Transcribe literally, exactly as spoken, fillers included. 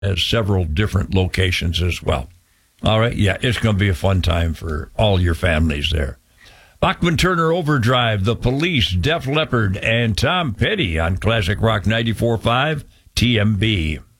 has several different locations as well. All right, yeah, it's going to be a fun time for all your families there. Bachman Turner Overdrive, The Police, Def Leppard, and Tom Petty on Classic Rock ninety-four point five T M B.